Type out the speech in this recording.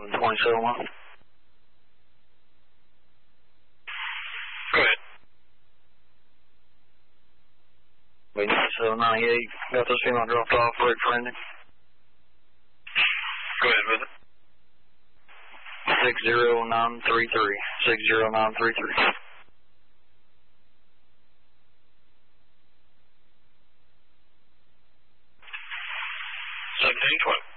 1127. Go ahead. Wait, 798. Got this female dropped off, break for ending. Go ahead with it. 60933. 60933. 1712.